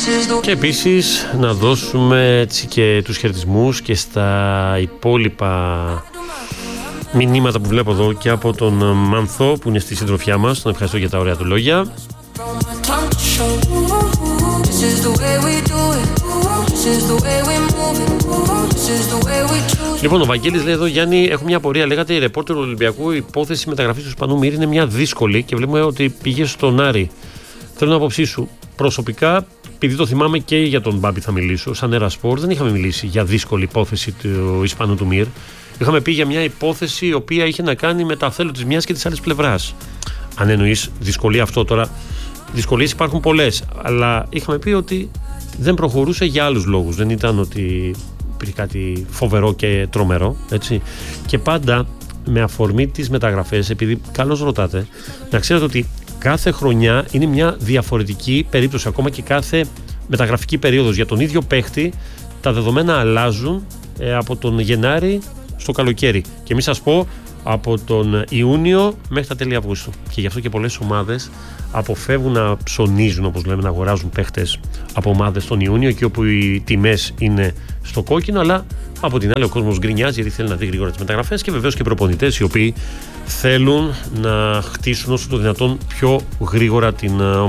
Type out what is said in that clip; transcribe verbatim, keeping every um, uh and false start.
Και επίσης να δώσουμε έτσι και τους χαιρετισμούς και στα υπόλοιπα μηνύματα που βλέπω εδώ και από τον Μάνθο που είναι στη συντροφιά μας. Τον ευχαριστώ για τα ωραία του λόγια. Λοιπόν, ο Βαγγέλης λέει εδώ: Γιάννη, έχω μια απορία. Λέγατε η ρεπόρτερ του Ολυμπιακού υπόθεση μεταγραφής του Ισπανού Μύρη είναι μια δύσκολη και βλέπουμε ότι πήγε στον Άρη. Θέλω να άποψή σου. Προσωπικά, επειδή το θυμάμαι και για τον Μπάμπη θα μιλήσω, σαν Έρα Σπορ δεν είχαμε μιλήσει για δύσκολη υπόθεση του Ισπανού του Μύρ. Είχαμε πει για μια υπόθεση η οποία είχε να κάνει με τα θέλω της μιας και της άλλης πλευράς. Αν εννοείς δυσκολία αυτό τώρα, δυσκολίες υπάρχουν πολλές, αλλά είχαμε πει ότι δεν προχωρούσε για άλλους λόγους. Δεν ήταν ότι υπήρχε κάτι φοβερό και τρομερό, έτσι. Και πάντα με αφορμή τις μεταγραφές, επειδή καλώς ρωτάτε, να ξέρετε ότι κάθε χρονιά είναι μια διαφορετική περίπτωση. Ακόμα και κάθε μεταγραφική περίοδος για τον ίδιο παίχτη, τα δεδομένα αλλάζουν ε, από τον Γενάρη στο καλοκαίρι. Και μη σας πω, από τον Ιούνιο μέχρι τα τέλη Αυγούστου. Και γι' αυτό και πολλές ομάδες αποφεύγουν να ψωνίζουν, όπως λέμε, να αγοράζουν παίχτες από ομάδες τον Ιούνιο, εκεί όπου οι τιμές είναι στο κόκκινο, αλλά από την άλλη ο κόσμος γκρινιάζει γιατί θέλει να δει γρήγορα τις μεταγραφές, και βεβαίως και προπονητές οι οποίοι θέλουν να χτίσουν όσο το δυνατόν πιο γρήγορα την